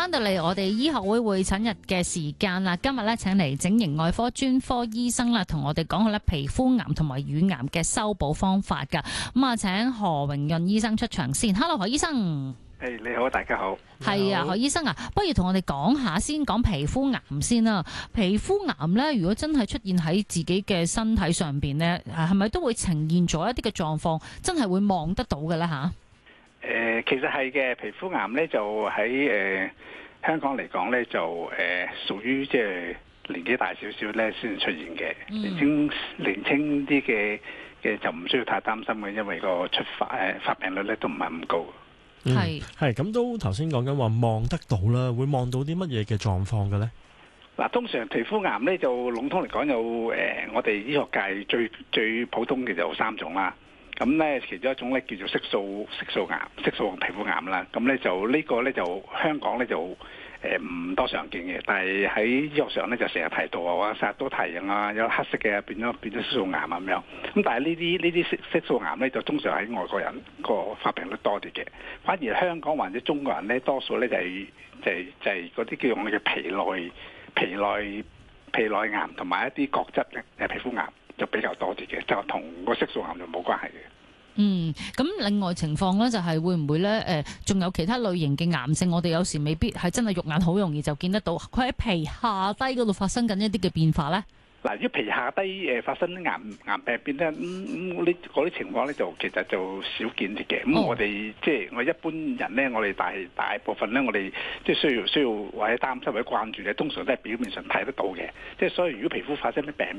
翻到嚟我哋醫學會會診日嘅時間啦，今日咧請嚟整形外科專科醫生啦，同我哋講下咧皮膚癌同埋乳癌嘅修補方法噶。咁啊，請何榮潤醫生出場先。Hello， 何醫生。 你好，大家好。 係啊，何醫生啊，不如同我哋講下先，講皮膚癌先啦。皮膚癌咧，如果真係出現喺自己嘅身體上邊咧，係咪都會呈現咗一啲嘅狀況，真係會望得到嘅咧吓？ 其實係嘅，皮膚癌咧就喺香港嚟講咧就屬於即係年紀大少少咧先出現嘅，年輕啲嘅就唔需要太擔心嘅，因為個發病率咧都唔係咁高。 係咁都頭先講緊話望得到啦，會望到啲乜嘢嘅狀況嘅咧？ 嗱，通常皮膚癌咧就籠統嚟講有我哋醫學界最普通嘅就有3種啦。咁咧其中一種咧叫做色素癌、色素皮膚癌啦。咁咧就呢個咧就香港咧就唔多常見嘅，但係喺醫學上咧就成日提到啊，成日都提啊，有黑色嘅變咗色素癌咁樣。咁但係呢啲色素癌咧就通常喺外國人個發病率多啲嘅，反而香港或者中國人咧多數咧就係嗰啲叫我哋嘅皮內癌同埋一啲角質嘅皮膚癌就比較多啲嘅，就同個色素癌就冇關係嘅。 咁另外情況咧就係會唔會咧仲有其他類型嘅癌症，我哋有時未必係真係肉眼好容易就見得到，佢喺皮下低嗰度發生緊一啲嘅變化咧。嗱， 如果皮下低發生癌病變咧，嗰啲情況咧就其實就少見啲嘅。咁我哋即係我一般人咧，我哋大部分咧，我哋即係需要或者擔心或者關注咧，通常都係表面上睇得到嘅。即係所以如果皮膚發生啲病